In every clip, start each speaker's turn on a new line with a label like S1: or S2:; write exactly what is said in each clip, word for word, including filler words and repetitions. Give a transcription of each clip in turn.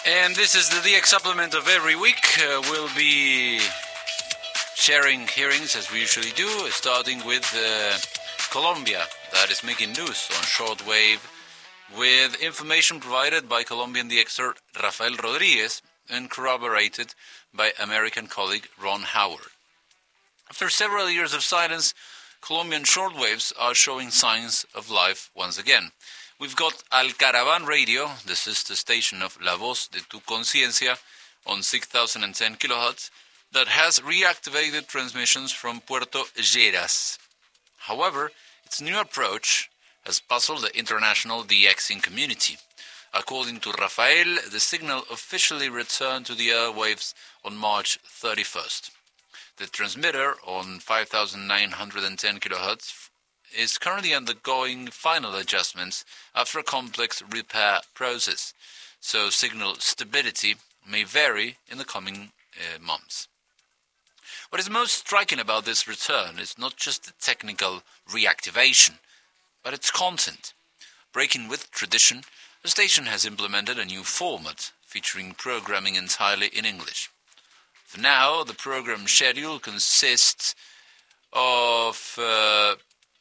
S1: And this is the D X supplement of every week. Uh, we'll be sharing hearings as we usually do, starting with uh, Colombia, that is making news on shortwave, with information provided by Colombian D Xer Rafael Rodriguez and corroborated by American colleague Ron Howard. After several years of silence, Colombian shortwaves are showing signs of life once again. We've got Al Caravan Radio, the sister station of La Voz de Tu Conciencia, on six thousand ten kilohertz, that has reactivated transmissions from Puerto Lleras. However, its new approach has puzzled the international DXing community. According to Rafael, the signal officially returned to the airwaves on March thirty-first. The transmitter on five thousand nine hundred ten kilohertz is currently undergoing final adjustments after a complex repair process, so signal stability may vary in the coming uh, months. What is most striking about this return is not just the technical reactivation, but its content. Breaking with tradition, the station has implemented a new format featuring programming entirely in English. For now, the program schedule consists of uh,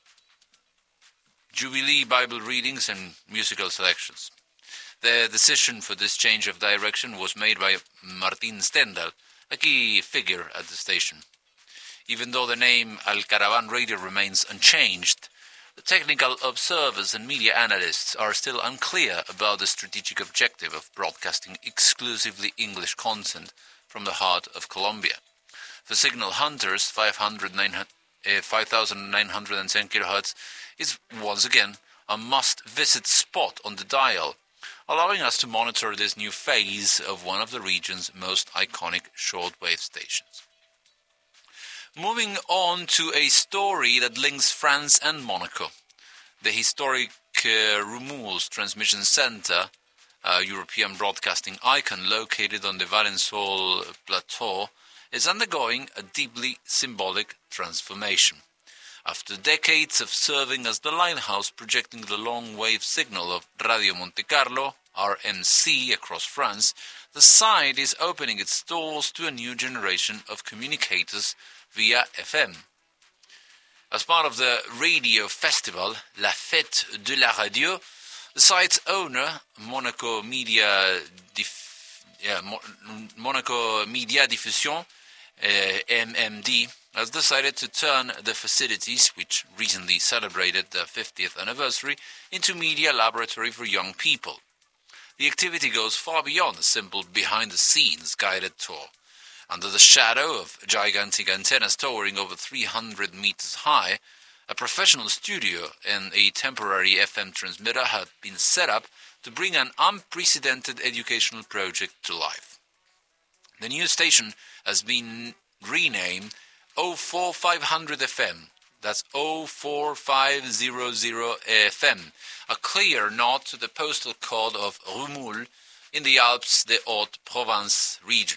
S1: Jubilee Bible readings and musical selections. The decision for this change of direction was made by Martin Stendhal, a key figure at the station. Even though the name Al Caravan Radio remains unchanged, the technical observers and media analysts are still unclear about the strategic objective of broadcasting exclusively English content from the heart of Colombia. For signal hunters, five thousand nine hundred ten kilohertz is once again a must-visit spot on the dial, allowing us to monitor this new phase of one of the region's most iconic shortwave stations. Moving on to a story that links France and Monaco. The historic uh, Rumouls Transmission Center, a European broadcasting icon located on the Valensole Plateau, is undergoing a deeply symbolic transformation. After decades of serving as the lighthouse projecting the long-wave signal of Radio Monte Carlo, R M C, across France, the site is opening its doors to a new generation of communicators via F M. As part of the radio festival, La Fête de la Radio, the site's owner, Monaco Media, Dif- yeah, Mo- Monaco Media Diffusion, uh, M M D, has decided to turn the facilities, which recently celebrated their fiftieth anniversary, into media laboratory for young people. The activity goes far beyond a simple behind-the-scenes guided tour. Under the shadow of gigantic antennas towering over three hundred meters high, a professional studio and a temporary F M transmitter have been set up to bring an unprecedented educational project to life. The new station has been renamed oh four five hundred F M, that's oh four five hundred F M, a clear nod to the postal code of Rumouls in the Alpes de Haute-Provence region.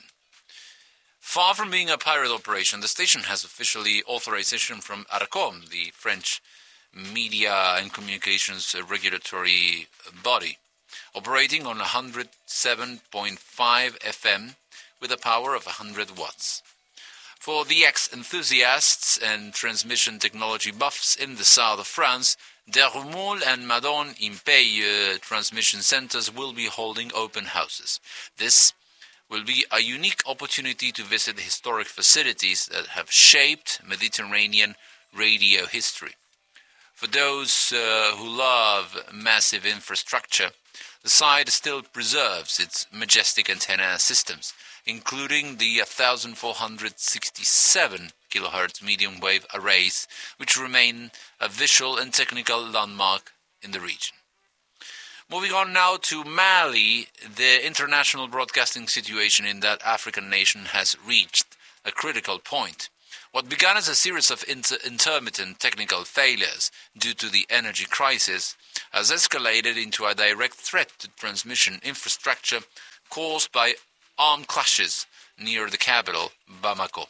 S1: Far from being a pirate operation, the station has officially authorization from ARCOM, the French media and communications regulatory body, operating on one hundred seven point five F M with a power of one hundred watts. For D X enthusiasts and transmission technology buffs in the south of France, the Rumouls and Madone Impey uh, transmission centers will be holding open houses. This will be a unique opportunity to visit historic facilities that have shaped Mediterranean radio history. For those uh, who love massive infrastructure, the site still preserves its majestic antenna systems, including the one thousand four hundred sixty-seven kilohertz medium wave arrays, which remain a visual and technical landmark in the region. Moving on now to Mali, the international broadcasting situation in that African nation has reached a critical point. What began as a series of inter- intermittent technical failures due to the energy crisis has escalated into a direct threat to transmission infrastructure caused by armed clashes near the capital, Bamako.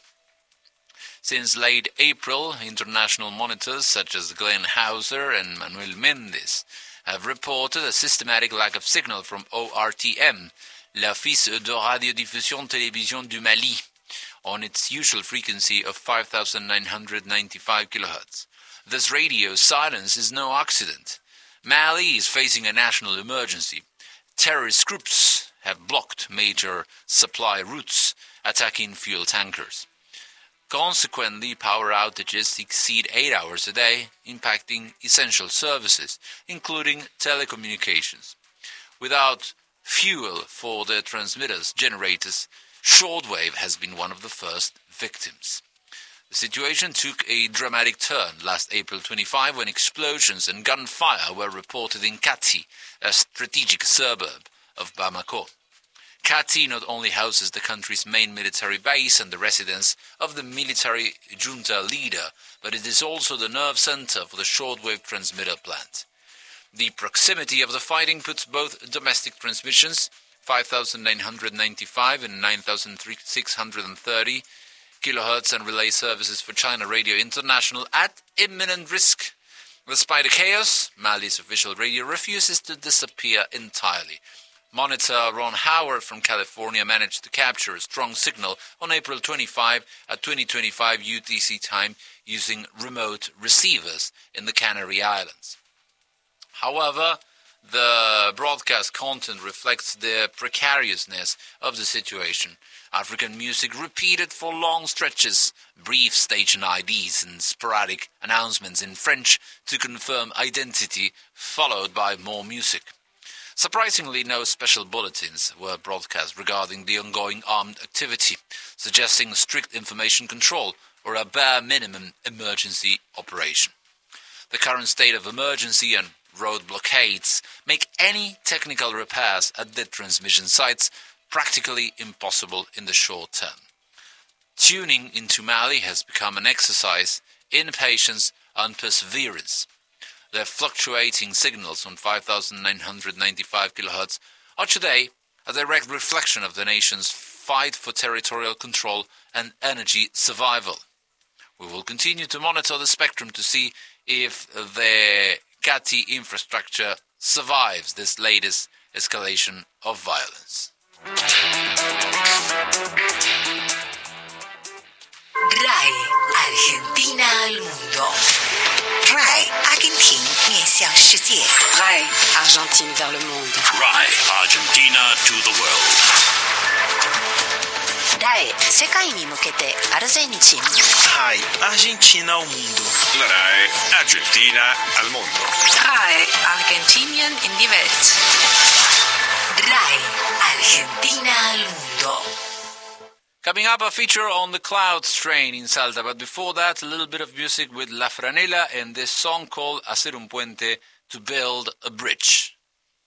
S1: Since late April, international monitors such as Glenn Hauser and Manuel Mendes have reported a systematic lack of signal from O R T M, l'Office de Radiodiffusion-Télévision du Mali, on its usual frequency of five thousand nine hundred ninety-five kilohertz. This radio silence is no accident. Mali is facing a national emergency. Terrorist groups have blocked major supply routes, attacking fuel tankers. Consequently, power outages exceed eight hours a day, impacting essential services, including telecommunications. Without fuel for the transmitters, generators, shortwave has been one of the first victims. The situation took a dramatic turn last April twenty-fifth when explosions and gunfire were reported in Kati, a strategic suburb of Bamako. Kati not only houses the country's main military base and the residence of the military junta leader, but it is also the nerve center for the shortwave transmitter plant. The proximity of the fighting puts both domestic transmissions, five thousand nine hundred ninety-five and nine thousand six hundred thirty kilohertz, and relay services for China Radio International at imminent risk. Despite the chaos, Mali's official radio refuses to disappear entirely. Monitor Ron Howard from California managed to capture a strong signal on April twenty-fifth at twenty twenty-five U T C time using remote receivers in the Canary Islands. However, the broadcast content reflects the precariousness of the situation. African music repeated for long stretches, brief station I Ds and sporadic announcements in French to confirm identity, followed by more music. Surprisingly, no special bulletins were broadcast regarding the ongoing armed activity, suggesting strict information control or a bare minimum emergency operation. The current state of emergency and road blockades make any technical repairs at the transmission sites practically impossible in the short term. Tuning into Mali has become an exercise in patience and perseverance. The fluctuating signals on five thousand nine hundred ninety-five kilohertz are today a direct reflection of the nation's fight for territorial control and energy survival. We will continue to monitor the spectrum to see if the Kati infrastructure survives this latest escalation of violence.
S2: RAI Argentina al mundo. RAI Argentine 面向世界. RAI Argentine vers le monde.
S3: RAI Argentina to the world.
S2: RAI 世界に向けてアルゼンチン.
S4: RAI Argentina ao mundo.
S3: RAI Argentina al mundo.
S2: RAI Argentinien in die Welt. RAI Argentina al mundo.
S1: Coming up, a feature on the Clouds train in Salta, but before that, a little bit of music with La Franela and this song called Hacer un puente, to build a bridge.